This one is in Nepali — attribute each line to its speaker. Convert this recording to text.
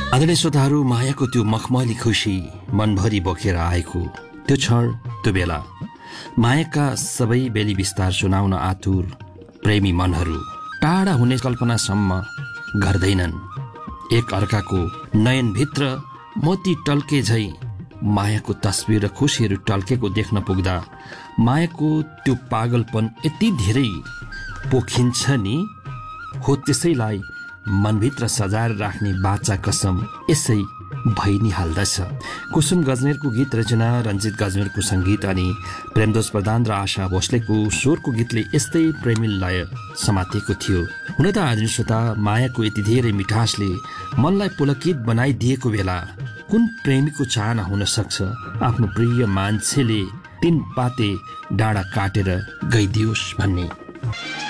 Speaker 1: आदरणीय श्रोताहरू, मायाको त्यो मखमली खुसी मनभरि बोकेर आएको त्यो क्षण, त्यो बेला मायाका सबै बेली विस्तार सुनाउन आतुर प्रेमी मनहरू टाढा हुने कल्पनासम्म गर्दैनन्। एक अर्काको नयनभित्र मोती टल्के झै मायाको तस्बिर र खुसीहरू टल्केको देख्न पुग्दा मायाको त्यो पागलपन यति धेरै पोखिन्छ नि, हो त्यसैलाई मनभित्र सजाएर राख्ने बाचा कसम यसै भइ नै हाल्दछ। कुसुम गजमेरको गीत रचना, रञ्जित गजमेरको सङ्गीत अनि प्रेमदोष प्रधान र आशा भोसलेको स्वरको गीतले यस्तै प्रेमिल लय समातेको थियो। हुन त आदरणीय श्रोता, मायाको यति धेरै मिठासले मनलाई पुलकित बनाइदिएको बेला कुन प्रेमीको चाहना हुन सक्छ आफ्नो प्रिय मान्छेले 3 पाते डाँडा काटेर गइदियोस् भन्ने।